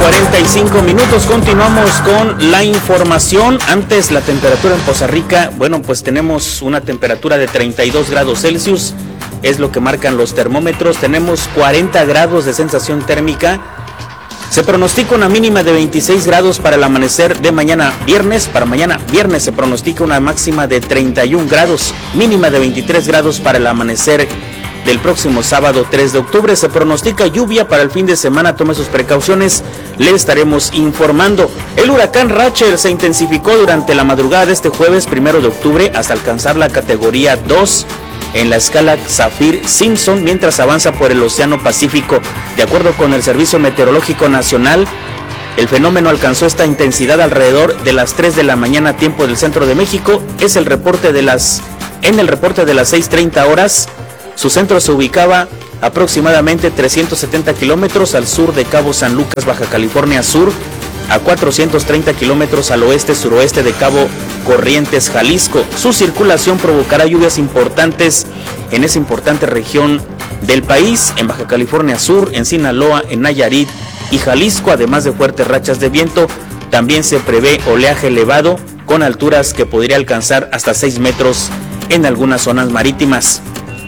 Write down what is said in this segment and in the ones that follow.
8:45. Continuamos con la información. Antes, la temperatura en Poza Rica, bueno, pues tenemos una temperatura de 32 grados Celsius, es lo que marcan los termómetros. Tenemos 40 grados de sensación térmica. Se pronostica una mínima de 26 grados para el amanecer de mañana viernes. Para mañana viernes se pronostica una máxima de 31 grados, mínima de 23 grados para el amanecer del próximo sábado 3 de octubre. Se pronostica lluvia para el fin de semana. Tome sus precauciones, le estaremos informando. El huracán Rachel se intensificó durante la madrugada de este jueves 1 de octubre hasta alcanzar la categoría 2 en la escala Saffir-Simpson mientras avanza por el Océano Pacífico. De acuerdo con el Servicio Meteorológico Nacional, el fenómeno alcanzó esta intensidad alrededor de las 3 de la mañana tiempo del centro de México. Es el reporte en el reporte de las 6:30 horas. Su centro se ubicaba aproximadamente 370 kilómetros al sur de Cabo San Lucas, Baja California Sur, a 430 kilómetros al oeste-suroeste de Cabo Corrientes, Jalisco. Su circulación provocará lluvias importantes en esa importante región del país, en Baja California Sur, en Sinaloa, en Nayarit y Jalisco, además de fuertes rachas de viento. También se prevé oleaje elevado con alturas que podría alcanzar hasta 6 metros en algunas zonas marítimas.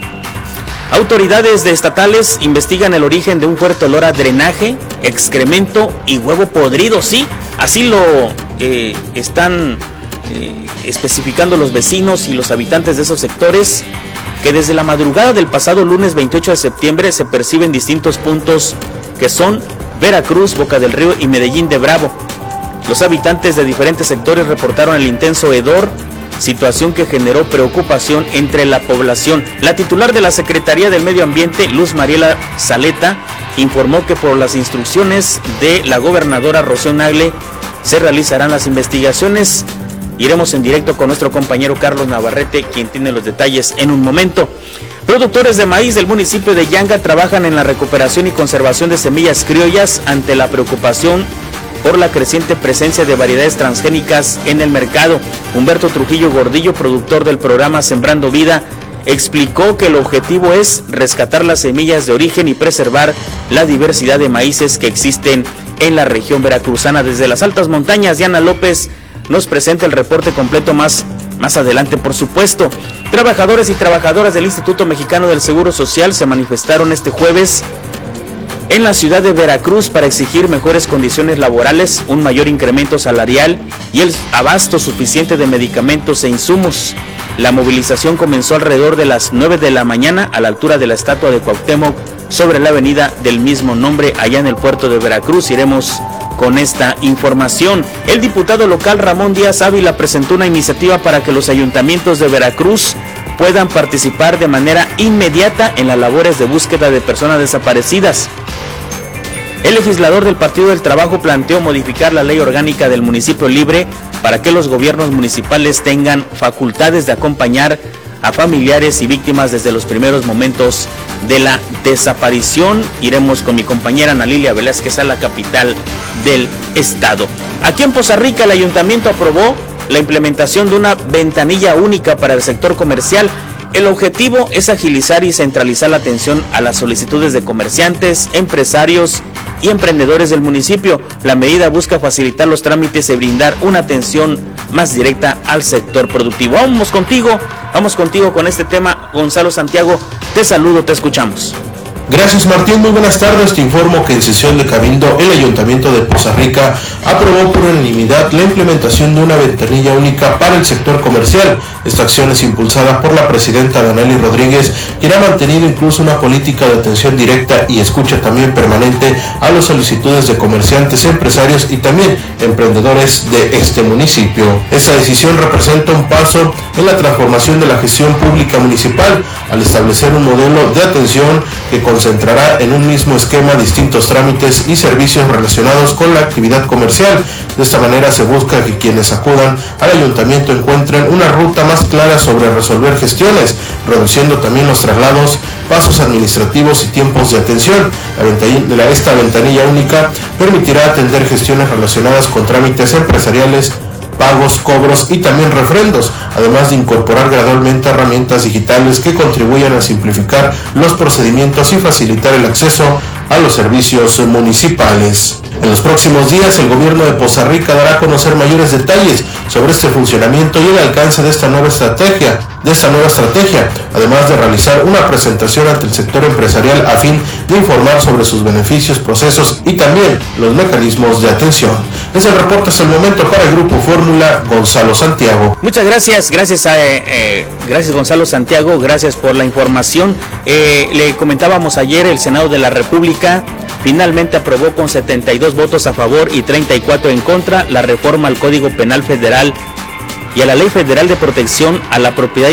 Autoridades estatales investigan el origen de un fuerte olor a drenaje, excremento y huevo podrido. Sí, así lo están especificando los vecinos y los habitantes de esos sectores, que desde la madrugada del pasado lunes 28 de septiembre se perciben distintos puntos que son Veracruz, Boca del Río y Medellín de Bravo. Los habitantes de diferentes sectores reportaron el intenso hedor, situación que generó preocupación entre la población. La titular de la Secretaría del Medio Ambiente, Luz Mariela Zaleta, informó que por las instrucciones de la gobernadora Rocío Nagle se realizarán las investigaciones. Iremos en directo con nuestro compañero Carlos Navarrete, quien tiene los detalles en un momento. Productores de maíz del municipio de Yanga trabajan en la recuperación y conservación de semillas criollas ante la preocupación por la creciente presencia de variedades transgénicas en el mercado. Humberto Trujillo Gordillo, productor del programa Sembrando Vida, explicó que el objetivo es rescatar las semillas de origen y preservar la diversidad de maíces que existen en la región veracruzana. Desde las altas montañas, Diana López nos presenta el reporte completo más adelante, por supuesto. Trabajadores y trabajadoras del Instituto Mexicano del Seguro Social se manifestaron este jueves en la ciudad de Veracruz para exigir mejores condiciones laborales, un mayor incremento salarial y el abasto suficiente de medicamentos e insumos. La movilización comenzó alrededor de las 9 de la mañana a la altura de la estatua de Cuauhtémoc sobre la avenida del mismo nombre allá en el puerto de Veracruz. Iremos con esta información. El diputado local Ramón Díaz Ávila presentó una iniciativa para que los ayuntamientos de Veracruz puedan participar de manera inmediata en las labores de búsqueda de personas desaparecidas. El legislador del Partido del Trabajo planteó modificar la ley orgánica del municipio libre para que los gobiernos municipales tengan facultades de acompañar a familiares y víctimas desde los primeros momentos de la desaparición. Iremos con mi compañera Ana Lilia Velázquez a la capital del estado. Aquí en Poza Rica, el ayuntamiento aprobó la implementación de una ventanilla única para el sector comercial. El objetivo es agilizar y centralizar la atención a las solicitudes de comerciantes, empresarios y emprendedores del municipio. La medida busca facilitar los trámites y brindar una atención más directa al sector productivo. Vamos contigo con este tema, Gonzalo Santiago. Te saludo, te escuchamos. Gracias, Martín, muy buenas tardes. Te informo que en sesión de Cabildo el Ayuntamiento de Poza Rica aprobó por unanimidad la implementación de una ventanilla única para el sector comercial. Esta acción es impulsada por la presidenta Danely Rodríguez, quien ha mantenido incluso una política de atención directa y escucha también permanente a las solicitudes de comerciantes, empresarios y también emprendedores de este municipio. Esta decisión representa un paso en la transformación de la gestión pública municipal al establecer un modelo de atención que concentrará en un mismo esquema distintos trámites y servicios relacionados con la actividad comercial. De esta manera se busca que quienes acudan al ayuntamiento encuentren una ruta más clara sobre resolver gestiones, reduciendo también los traslados, pasos administrativos y tiempos de atención. Esta ventanilla única permitirá atender gestiones relacionadas con trámites empresariales, pagos, cobros y también refrendos, además de incorporar gradualmente herramientas digitales que contribuyan a simplificar los procedimientos y facilitar el acceso a los servicios municipales. En los próximos días, el gobierno de Poza Rica dará a conocer mayores detalles sobre este funcionamiento y el alcance de esta nueva estrategia, además de realizar una presentación ante el sector empresarial a fin de informar sobre sus beneficios, procesos y también los mecanismos de atención. Es el reporte hasta el momento para el Grupo Fórmula, Gonzalo Santiago. Muchas gracias, gracias Gonzalo Santiago, gracias por la información. Le comentábamos ayer, el Senado de la República finalmente aprobó con 72 votos a favor y 34 en contra la reforma al Código Penal Federal y a la Ley Federal de Protección a la propiedad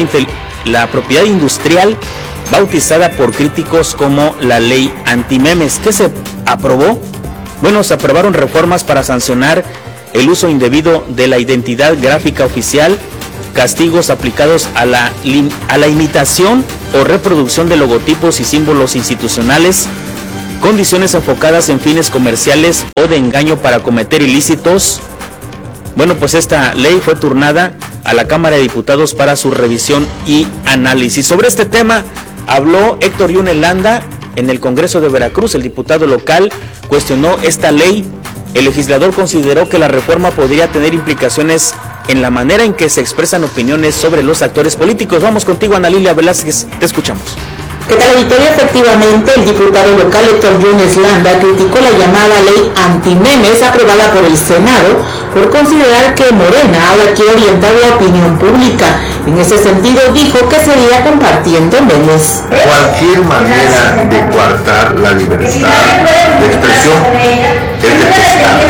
industrial, bautizada por críticos como la Ley Antimemes. ¿Qué se aprobó? Bueno, se aprobaron reformas para sancionar el uso indebido de la identidad gráfica oficial, castigos aplicados a la imitación o reproducción de logotipos y símbolos institucionales, condiciones enfocadas en fines comerciales o de engaño para cometer ilícitos. Bueno, pues esta ley fue turnada a la Cámara de Diputados para su revisión y análisis. Sobre este tema habló Héctor Yune Landa en el Congreso de Veracruz. El diputado local cuestionó esta ley. El legislador consideró que la reforma podría tener implicaciones en la manera en que se expresan opiniones sobre los actores políticos. Vamos contigo, Ana Lilia Velázquez, te escuchamos. ¿Qué tal, auditorio? Efectivamente, el diputado local Héctor Yunes Landa criticó la llamada ley antimemes aprobada por el Senado por considerar que Morena ahora quiere orientar la opinión pública. En ese sentido, dijo que sería compartiendo memes. Cualquier manera de coartar la libertad de expresión es detestable.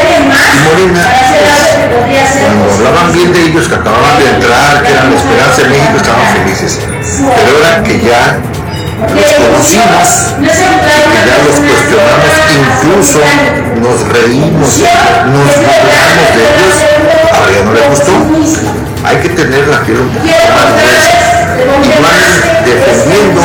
Y Morena, cuando hablaban bien de ellos, que acababan de entrar, que eran la esperanza de México, estaban felices. Pero ahora que ya los conocimos, que ya los cuestionamos, incluso nos reímos, nos burlamos de ellos, ahora ya no les gustó. Hay que tener la piel un poquito más gruesa, igual defendiendo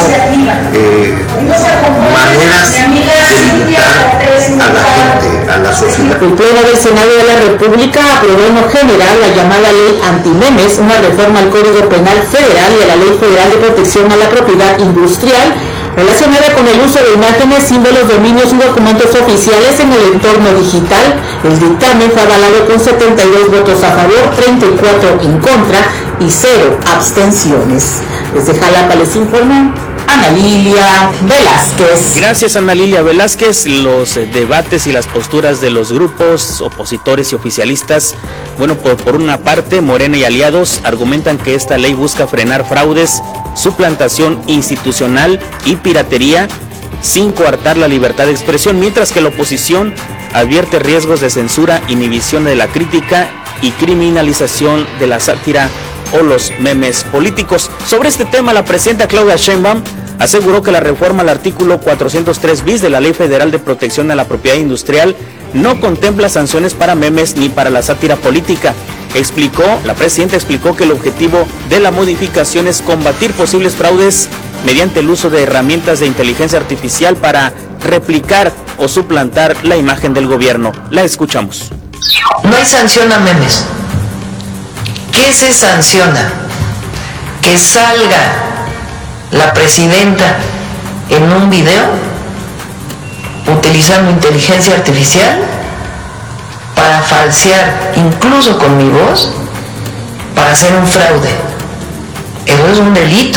maneras de limitar a la gente, a la sociedad. El Pleno del Senado de la República aprobó en lo general la llamada ley antimemes, una reforma al Código Penal Federal y a la Ley Federal de Protección a la Propiedad Industrial, relacionada con el uso de imágenes, símbolos, dominios y documentos oficiales en el entorno digital. El dictamen fue avalado con 72 votos a favor, 34 en contra y 0 abstenciones. Desde Jalapa les informó Ana Lilia Velázquez. Gracias, Ana Lilia Velázquez. Los debates y las posturas de los grupos opositores y oficialistas, bueno, por una parte, Morena y aliados argumentan que esta ley busca frenar fraudes, suplantación institucional y piratería sin coartar la libertad de expresión, mientras que la oposición advierte riesgos de censura, inhibición de la crítica y criminalización de la sátira o los memes políticos. Sobre este tema, la presidenta Claudia Sheinbaum aseguró que la reforma al artículo 403 bis de la Ley Federal de Protección a la Propiedad Industrial no contempla sanciones para memes ni para la sátira política. La presidenta explicó que el objetivo de la modificación es combatir posibles fraudes mediante el uso de herramientas de inteligencia artificial para replicar o suplantar la imagen del gobierno. La escuchamos. No hay sanción a memes. ¿Qué se sanciona? Que salga la presidenta en un video utilizando inteligencia artificial para falsear, incluso con mi voz, para hacer un fraude. Eso es un delito.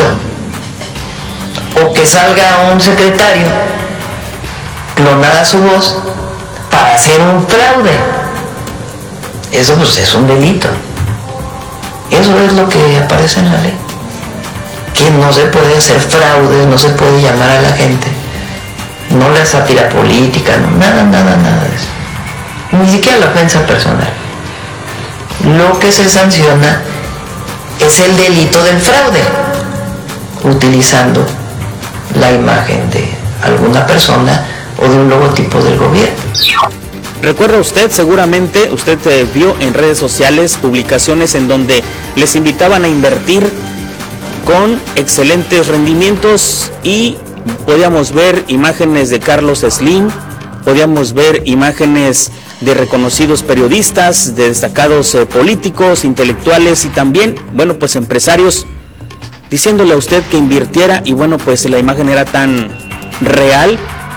O que salga un secretario, clonada su voz, para hacer un fraude. Eso pues es un delito. Eso es lo que aparece en la ley. Que no se puede hacer fraude, no se puede llamar a la gente. No la sátira política, no, nada de eso. Ni siquiera la ofensa personal. Lo que se sanciona es el delito del fraude, utilizando la imagen de alguna persona o de un logotipo del gobierno. Recuerda usted, seguramente usted vio en redes sociales publicaciones en donde les invitaban a invertir con excelentes rendimientos y podíamos ver imágenes de Carlos Slim, podíamos ver imágenes de reconocidos periodistas, de destacados políticos, intelectuales y también, bueno, pues empresarios, diciéndole a usted que invirtiera y bueno, pues la imagen era tan real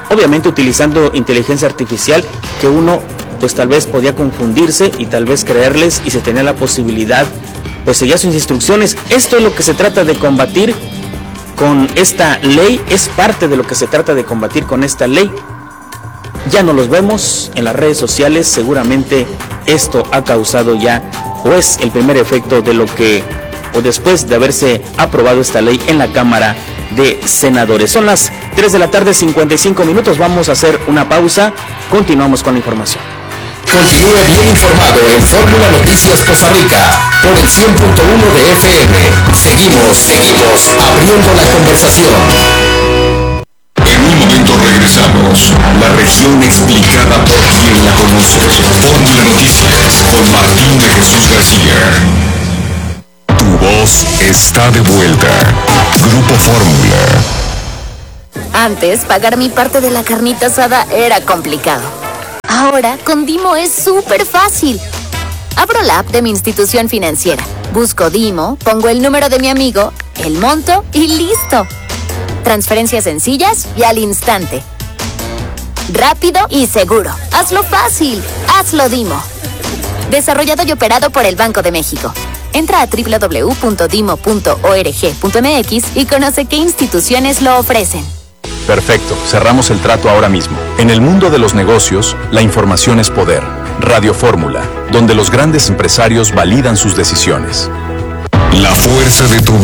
obviamente utilizando inteligencia artificial, que uno pues tal vez podía confundirse y tal vez creerles, y se tenía la posibilidad, pues seguía sus instrucciones. Esto es lo que se trata de combatir con esta ley, es parte de lo que se trata de combatir con esta ley. Ya no los vemos en las redes sociales, seguramente esto ha causado ya, o es el primer efecto de lo que, o después de haberse aprobado esta ley en la Cámara de Senadores. Son las 3 de la tarde, 55 minutos, vamos a hacer una pausa, continuamos con la información. Continúe bien informado en Fórmula Noticias Costa Rica por el 100.1 de FM. Seguimos abriendo la conversación. En un momento regresamos. La región explicada por quien la conoce. Fórmula Noticias con Martín de Jesús García. Tu voz está de vuelta. Grupo Fórmula. Antes, pagar mi parte de la carnita asada era complicado. Ahora, con Dimo es súper fácil. Abro la app de mi institución financiera, busco Dimo, pongo el número de mi amigo, el monto y listo. Transferencias sencillas y al instante. Rápido y seguro. Hazlo fácil. Hazlo Dimo. Desarrollado y operado por el Banco de México. Entra a www.dimo.org.mx y conoce qué instituciones lo ofrecen. Perfecto, cerramos el trato ahora mismo. En el mundo de los negocios, la información es poder. Radio Fórmula, donde los grandes empresarios validan sus decisiones. La fuerza de tu voz.